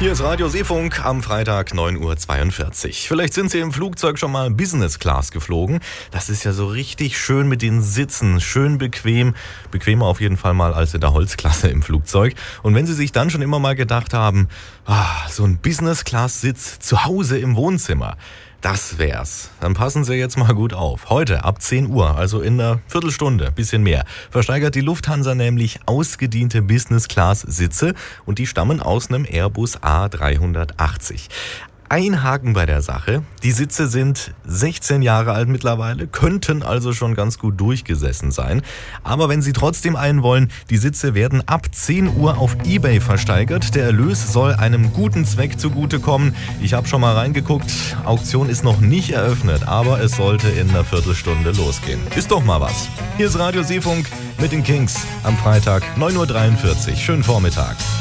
Hier ist Radio Seefunk am Freitag 9:42 Uhr. Vielleicht sind Sie im Flugzeug schon mal Business Class geflogen. Das ist ja so richtig schön mit den Sitzen, schön bequem. Bequemer auf jeden Fall mal als in der Holzklasse im Flugzeug. Und wenn Sie sich dann schon immer mal gedacht haben, so ein Business Class Sitz zu Hause im Wohnzimmer, das wär's. Dann passen Sie jetzt mal gut auf. Heute ab 10 Uhr, also in einer Viertelstunde, bisschen mehr, versteigert die Lufthansa nämlich ausgediente Business-Class-Sitze und die stammen aus einem Airbus A380. Ein Haken bei der Sache, die Sitze sind 16 Jahre alt mittlerweile, könnten also schon ganz gut durchgesessen sein. Aber wenn Sie trotzdem einen wollen, die Sitze werden ab 10 Uhr auf eBay versteigert. Der Erlös soll einem guten Zweck zugutekommen. Ich habe schon mal reingeguckt, Auktion ist noch nicht eröffnet, aber es sollte in einer Viertelstunde losgehen. Ist doch mal was. Hier ist Radio Seefunk mit den Kings am Freitag 9:43 Uhr. Schönen Vormittag.